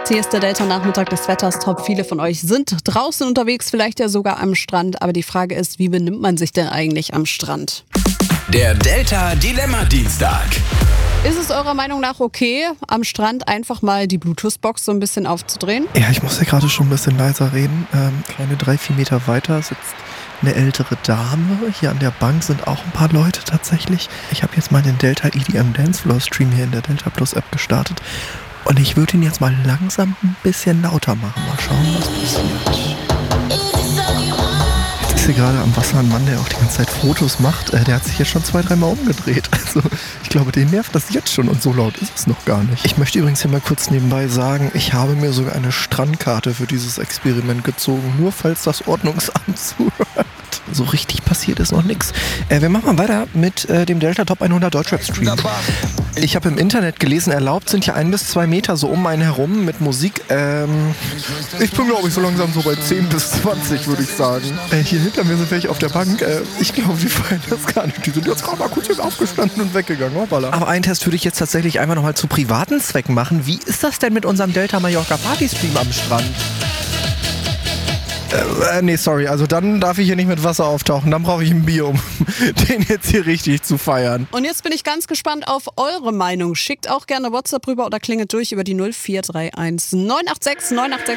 Hier ist der Delta-Nachmittag des Wetters top. Viele von euch sind draußen unterwegs, vielleicht ja sogar am Strand. Aber die Frage ist, wie benimmt man sich denn eigentlich am Strand? Der Delta-Dilemma-Dienstag. Ist es eurer Meinung nach okay, am Strand einfach mal die Bluetooth-Box so ein bisschen aufzudrehen? Ja, ich muss ja gerade schon ein bisschen leiser reden. Kleine 3-4 Meter weiter sitzt eine ältere Dame. Hier an der Bank sind auch ein paar Leute tatsächlich. Ich habe jetzt mal den Delta EDM Dancefloor Stream hier in der Delta Plus App gestartet. Und ich würde ihn jetzt mal langsam ein bisschen lauter machen. Mal schauen, was passiert. Jetzt ist hier gerade am Wasser ein Mann, der auch die ganze Zeit Fotos macht. Der hat sich jetzt schon 2-3 Mal umgedreht. Also ich glaube, den nervt das jetzt schon und so laut ist es noch gar nicht. Ich möchte übrigens hier mal kurz nebenbei sagen, ich habe mir sogar eine Strandkarte für dieses Experiment gezogen. Nur falls das Ordnungsamt zuhört. So richtig passiert ist noch nichts. Wir machen mal weiter mit dem Delta Top 100 Deutschrap Stream. Ich habe im Internet gelesen, erlaubt sind ja 1 bis 2 Meter so um einen herum mit Musik. Ich bin, glaube ich, so langsam so bei 10 bis 20, würde ich sagen. Hier hinter mir sind welche auf der Bank. Ich glaube, die feiern das gar nicht. Die sind jetzt gerade mal kurz aufgestanden und weggegangen. Hoppala. Aber einen Test würde ich jetzt tatsächlich einfach nochmal zu privaten Zwecken machen. Wie ist das denn mit unserem Delta Mallorca Party Stream am Strand? Nee, sorry, also dann darf ich hier nicht mit Wasser auftauchen. Dann brauche ich ein Bier, um den jetzt hier richtig zu feiern. Und jetzt bin ich ganz gespannt auf eure Meinung. Schickt auch gerne WhatsApp rüber oder klingelt durch über die 0431 986 986.